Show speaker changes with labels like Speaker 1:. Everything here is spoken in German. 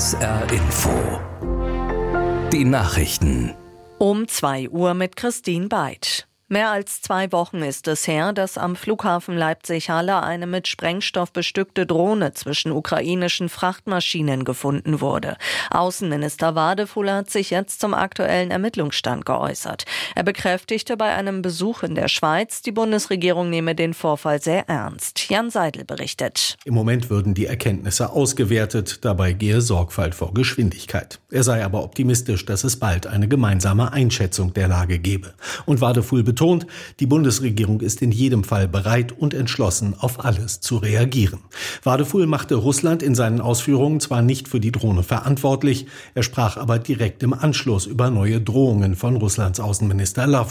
Speaker 1: SR Info. Die Nachrichten.
Speaker 2: Um 2 Uhr mit Christine Beid. Mehr als 2 Wochen ist es her, dass am Flughafen Leipzig-Halle eine mit Sprengstoff bestückte Drohne zwischen ukrainischen Frachtmaschinen gefunden wurde. Außenminister Wadefuller hat sich jetzt zum aktuellen Ermittlungsstand geäußert. Er bekräftigte bei einem Besuch in der Schweiz, die Bundesregierung nehme den Vorfall sehr ernst. Jan Seidel berichtet.
Speaker 3: Im Moment würden die Erkenntnisse ausgewertet, dabei gehe Sorgfalt vor Geschwindigkeit. Er sei aber optimistisch, dass es bald eine gemeinsame Einschätzung der Lage gebe. Und Wadefull betont, die Bundesregierung ist in jedem Fall bereit und entschlossen, auf alles zu reagieren. Wadefull machte Russland in seinen Ausführungen zwar nicht für die Drohne verantwortlich, er sprach aber direkt im Anschluss über neue Drohungen von Russlands Außenminister Lavrov.